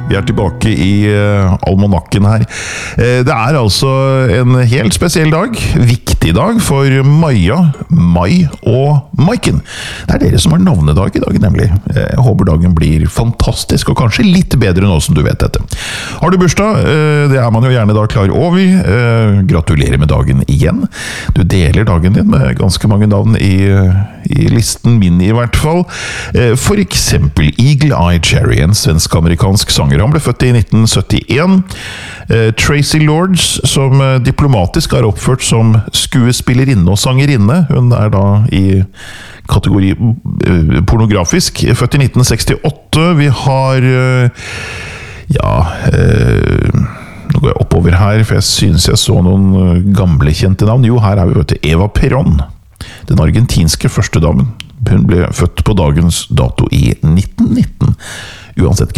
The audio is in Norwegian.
Vi tilbake i almanakken her. Det altså en helt spesiell dag, viktig dag for Maja, Mai og Maiken. Det dere som har navnedag i dag, nemlig. Jeg håper dagen blir fantastisk, og kanskje litt bedre nå som du vet dette. Har du bursdag? Det man jo gjerne da klar over. Gratulerer med dagen igjen. Du deler dagen din med ganske mange navn i listen min i hvert fall. For eksempel Eagle Eye Cherry, en svensk-amerikansk sanger. Han ble født i 1971. Tracy Lords, som diplomatisk oppført som skuespillerinne og sangerinne. Hun da i kategori pornografisk. Født i 1968. Vi har nå går jeg oppover her, for jeg synes jeg så noen gamle kjente navn. Jo, her vi vet Eva Perón, den argentinske førstedamen. Hun ble født på dagens dato i 1919. Uansett